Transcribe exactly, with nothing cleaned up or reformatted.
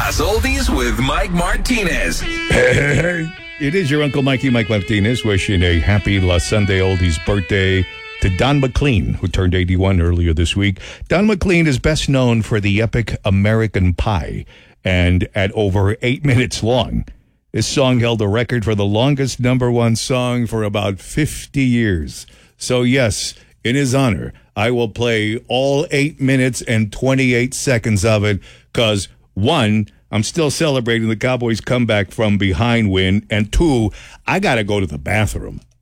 Las Oldies with Mike Martinez. Hey, hey, hey. It is your Uncle Mikey, Mike Martinez, wishing a happy La Sunday Oldies birthday to Don McLean, who turned eighty-one earlier this week. Don McLean is best known for the epic American Pie, and at over eight minutes long. This song held a record for the longest number one song for about fifty years. So yes, in his honor, I will play all eight minutes and twenty-eight seconds of it, because one, I'm still celebrating the Cowboys' comeback from behind win, and two, I got to go to the bathroom.